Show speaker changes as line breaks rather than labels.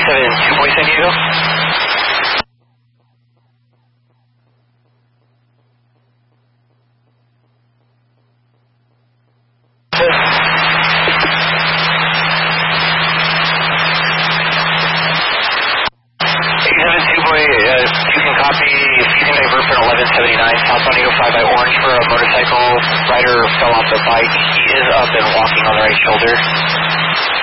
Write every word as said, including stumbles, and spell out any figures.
seven two Boy San Diego. Southbound eight oh five by Orange for a motorcycle. Rider fell off the bike. He is up and walking on the right shoulder.